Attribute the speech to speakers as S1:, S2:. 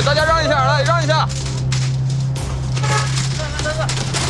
S1: 大家让一下，来让一下。
S2: 来。